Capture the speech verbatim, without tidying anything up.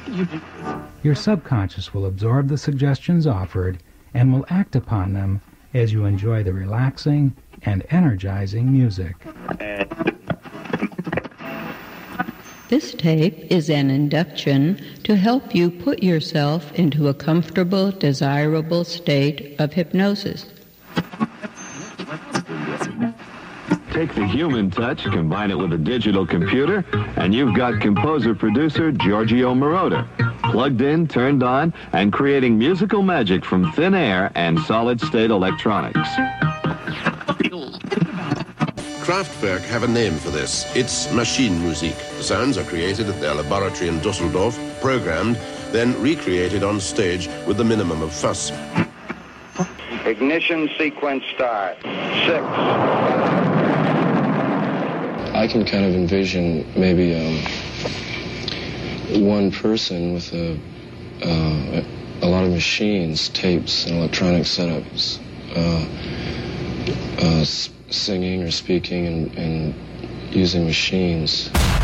Your subconscious will absorb the suggestions offered and will act upon them as you enjoy the relaxing and energizing music. This tape is an induction to help you put yourself into a comfortable, desirable state of hypnosis. Take the human touch, combine it with a digital computer, and you've got composer-producer Giorgio Moroder, plugged in, turned on, and creating musical magic from thin air and solid-state electronics. Kraftwerk have a name for this. It's Maschinenmusik. The sounds are created at their laboratory in Dusseldorf, programmed, then recreated on stage with the minimum of fuss. Ignition sequence start. Six. I can kind of envision maybe um, one person with a, uh, a lot of machines, tapes, and electronic setups, uh, uh, singing or speaking and, and using machines.